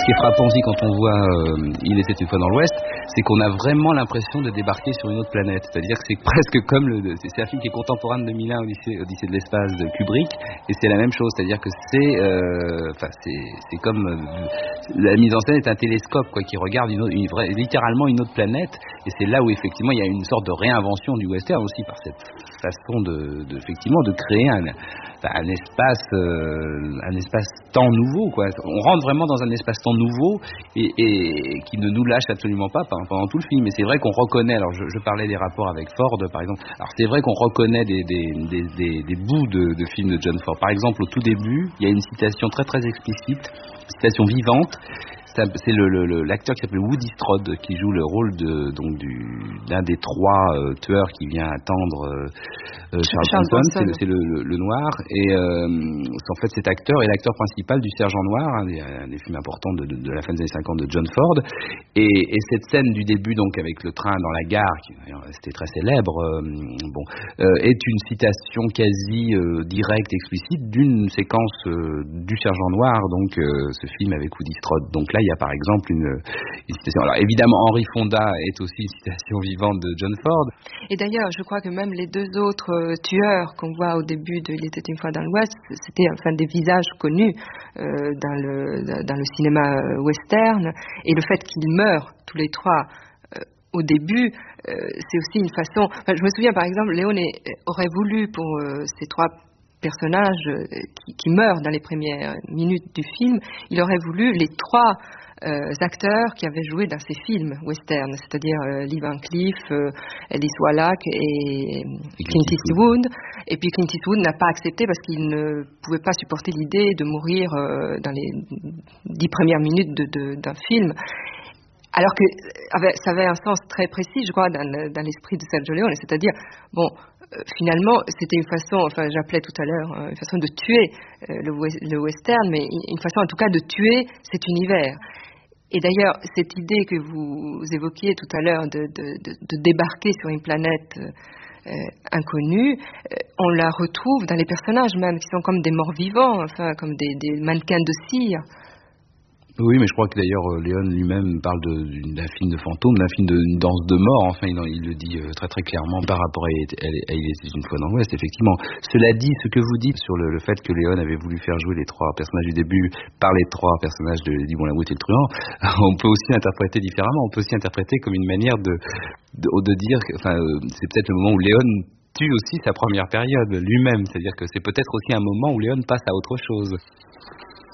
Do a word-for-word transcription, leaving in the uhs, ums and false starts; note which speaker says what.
Speaker 1: Ce qui est frappant aussi quand on voit euh, Il était une fois dans l'Ouest, c'est qu'on a vraiment l'impression de débarquer sur une autre planète. C'est-à-dire que c'est presque comme le, c'est un film qui est contemporain de deux mille un, Odyssée, Odyssée de l'espace de Kubrick, et c'est la même chose. C'est-à-dire que c'est, euh, enfin c'est, c'est comme euh, la mise en scène est un télescope quoi, qui regarde une autre, une vraie, littéralement une autre planète, et c'est là où effectivement il y a une sorte de réinvention du western aussi par cette façon de, de effectivement de créer un, un espace, euh, un espace temps nouveau quoi. On rentre vraiment dans un espace temps nouveau et, et qui ne nous lâche absolument pas pendant tout le film. Et c'est vrai qu'on reconnaît, alors je, je parlais des rapports avec Ford par exemple, alors c'est vrai qu'on reconnaît des, des, des, des, des bouts de, de films de John Ford. Par exemple au tout début, il y a une citation très très explicite, une citation vivante. C'est le, le, le, l'acteur qui s'appelle Woody Strode qui joue le rôle de, donc du, d'un des trois euh, tueurs qui vient attendre euh, euh, Charles, Charles Bronson, c'est, le, c'est le, le, le noir, et euh, en fait cet acteur est l'acteur principal du Sergent Noir, un des, un des films importants de, de, de la fin des années cinquante de John Ford, et, et cette scène du début donc avec le train dans la gare, qui c'était très célèbre, euh, bon, euh, est une citation quasi euh, directe, explicite d'une séquence euh, du Sergent Noir, donc euh, ce film avec Woody Strode. Donc là il y a par exemple une, une citation. Alors évidemment, Henry Fonda est aussi une citation vivante de John Ford.
Speaker 2: Et d'ailleurs, je crois que même les deux autres euh, tueurs qu'on voit au début de Il était une fois dans l'Ouest, c'était enfin des visages connus euh, dans, le, dans le cinéma western. Et le fait qu'ils meurent tous les trois euh, au début, euh, c'est aussi une façon. Enfin, je me souviens par exemple, Leone aurait voulu pour euh, ces trois personnages euh, qui, qui meurent dans les premières minutes du film, il aurait voulu les trois Euh, acteurs qui avaient joué dans ces films westerns, c'est-à-dire euh, Lee Van Cleef, euh, Ellis Wallach et, et Clint Eastwood. Et puis Clint Eastwood n'a pas accepté parce qu'il ne pouvait pas supporter l'idée de mourir euh, dans les dix premières minutes de, de, d'un film. Alors que ça avait un sens très précis, je crois, dans, dans l'esprit de Sergio Leone, c'est-à-dire, bon, euh, finalement, c'était une façon, enfin, j'appelais tout à l'heure, euh, une façon de tuer euh, le, le western, mais une façon en tout cas de tuer cet univers. Et d'ailleurs, cette idée que vous évoquiez tout à l'heure de, de, de, de débarquer sur une planète euh, inconnue, euh, on la retrouve dans les personnages même, qui sont comme des morts vivants, enfin, comme des, des mannequins de cire.
Speaker 1: Oui, mais je crois que d'ailleurs Leone lui-même parle de, d'un film de fantôme, d'un film d'une danse de mort. Enfin, il, il le dit très très clairement par rapport à, à, à Il était une fois dans l'Ouest, effectivement. Cela dit, ce que vous dites sur le, le fait que Leone avait voulu faire jouer les trois personnages du début par les trois personnages de Eddie Beaulieu et le truand, on peut aussi interpréter différemment. On peut aussi interpréter comme une manière de, de, de dire, que, enfin, c'est peut-être le moment où Leone tue aussi sa première période lui-même. C'est-à-dire que c'est peut-être aussi un moment où Leone passe à autre chose.